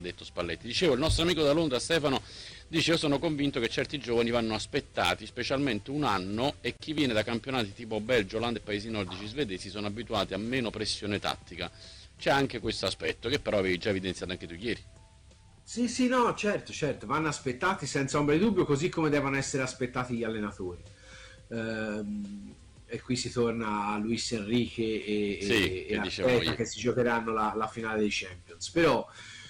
detto Spalletti. Dicevo, il nostro amico da Londra Stefano dice: io sono convinto che certi giovani vanno aspettati, specialmente un anno, e chi viene da campionati tipo Belgio, Olanda e paesi nordici svedesi sono abituati a meno pressione tattica. C'è anche questo aspetto che però avevi già evidenziato anche tu ieri. Sì, sì, no, certo, certo, vanno aspettati senza ombra di dubbio, così come devono essere aspettati gli allenatori. E qui si torna a Luis Enrique Sì, e che dicevamo Arteta ieri. che si giocheranno la finale dei Champions. Però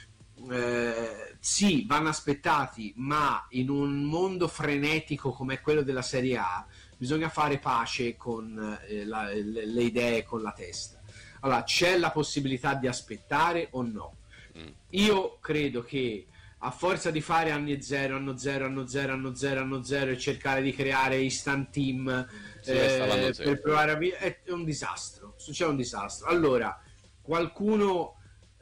sì, vanno aspettati, ma in un mondo frenetico come quello della Serie A bisogna fare pace con le idee, con la testa. Allora, c'è la possibilità di aspettare o no? Mm. Io credo che a forza di fare anni 0, anno 0, anno 0, anno 0, anno 0 e cercare di creare instant team Si resta l'anno zero. per provare a è un disastro. C'è un disastro. Allora, qualcuno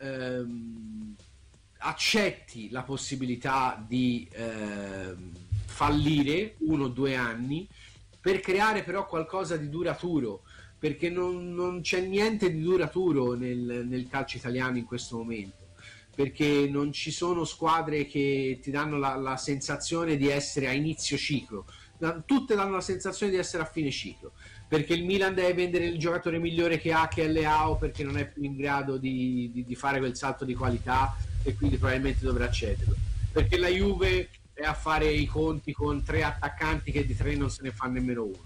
accetti la possibilità di fallire 1 o 2 anni per creare però qualcosa di duraturo, perché non c'è niente di duraturo nel calcio italiano in questo momento, perché non ci sono squadre che ti danno la sensazione di essere a inizio ciclo, tutte danno la sensazione di essere a fine ciclo, perché il Milan deve vendere il giocatore migliore che ha, che è Leao, perché non è più in grado di fare quel salto di qualità e quindi probabilmente dovrà cederlo, perché la Juve è a fare i conti con 3 attaccanti che di 3 non se ne fa nemmeno uno.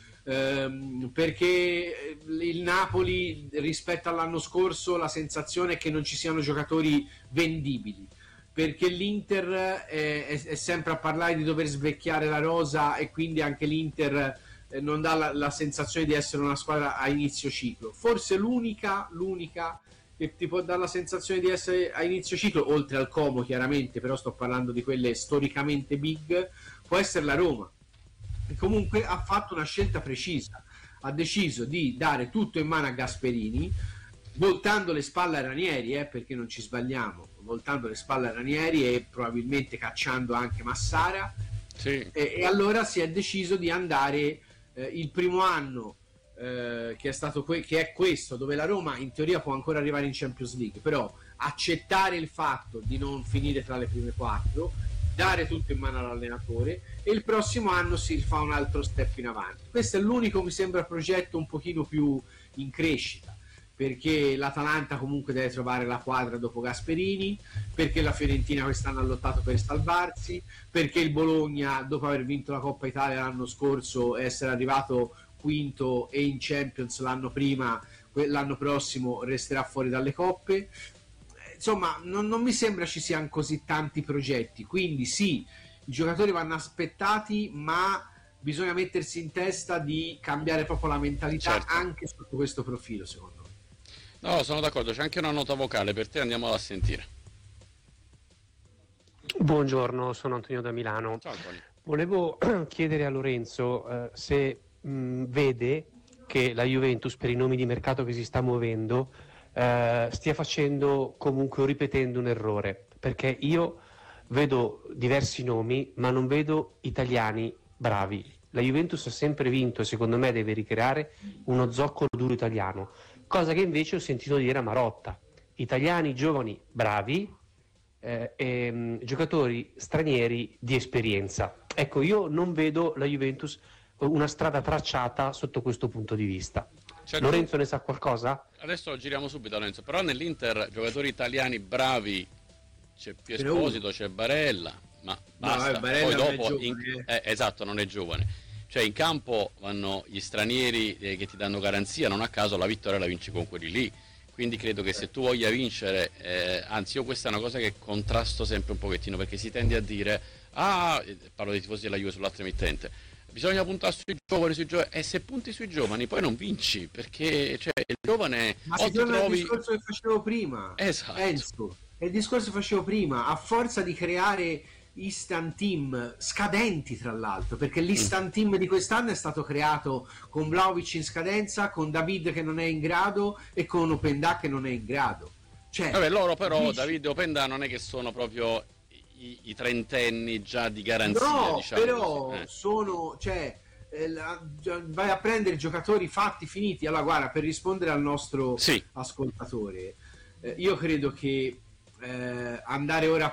Perché il Napoli rispetto all'anno scorso la sensazione è che non ci siano giocatori vendibili, perché l'Inter è sempre a parlare di dover svecchiare la rosa e quindi anche l'Inter non dà la sensazione di essere una squadra a inizio ciclo. Forse l'unica che ti può dare la sensazione di essere a inizio ciclo, oltre al Como chiaramente, però sto parlando di quelle storicamente big, può essere la Roma, che comunque ha fatto una scelta precisa, ha deciso di dare tutto in mano a Gasperini, voltando le spalle a Ranieri, perché non ci sbagliamo, voltando le spalle a Ranieri e probabilmente cacciando anche Massara. Sì. E allora si è deciso di andare il primo anno che è stato che è questo, dove la Roma in teoria può ancora arrivare in Champions League, però accettare il fatto di non finire tra le prime 4, dare tutto in mano all'allenatore, e il prossimo anno si fa un altro step in avanti. Questo è l'unico, mi sembra, progetto un pochino più in crescita, perché l'Atalanta comunque deve trovare la quadra dopo Gasperini, perché la Fiorentina quest'anno ha lottato per salvarsi, perché il Bologna, dopo aver vinto la Coppa Italia l'anno scorso e essere arrivato quinto e in Champions l'anno prima, l'anno prossimo resterà fuori dalle coppe. Insomma, non mi sembra ci siano così tanti progetti, quindi sì, i giocatori vanno aspettati, ma bisogna mettersi in testa di cambiare proprio la mentalità, Certo. anche sotto questo profilo, secondo me. No, sono d'accordo, c'è anche una nota vocale per te, andiamola a sentire. Buongiorno, sono Antonio da Milano. Ciao Antonio. Volevo chiedere a Lorenzo se vede che la Juventus, per i nomi di mercato che si sta muovendo, stia facendo comunque o ripetendo un errore, perché io vedo diversi nomi ma non vedo italiani bravi. La Juventus ha sempre vinto e secondo me deve ricreare uno zoccolo duro italiano, cosa che invece ho sentito dire a Marotta. Italiani giovani bravi, giocatori stranieri di esperienza. Ecco, io non vedo la Juventus una strada tracciata sotto questo punto di vista. Lorenzo ne sa qualcosa? Adesso lo giriamo subito, Lorenzo. Però nell'Inter giocatori italiani bravi, c'è più Esposito, c'è Barella, ma basta. No, Barella poi dopo non è giovane, esatto, non è giovane. Cioè in campo vanno gli stranieri che ti danno garanzia, non a caso la vittoria la vinci con quelli lì. Quindi credo che se tu voglia vincere, anzi io questa è una cosa che contrasto sempre un pochettino, perché si tende a dire, parlo dei tifosi della Juve sull'altro emittente, bisogna puntare sui giovani, e se punti sui giovani poi non vinci, perché cioè, il giovane... Ma si torna al discorso che facevo prima, esatto. Enzo, è il discorso che facevo prima, a forza di creare instant team scadenti, tra l'altro, perché l'instant team di quest'anno è stato creato con Vlahovic in scadenza, con David che non è in grado e con Openda che non è in grado. Cioè, vabbè, loro però David e Openda non è che sono proprio i trentenni già di garanzia, no, diciamo però così. Sono, cioè, vai a prendere giocatori fatti, finiti. Allora guarda, per rispondere al nostro ascoltatore, io credo che andare ora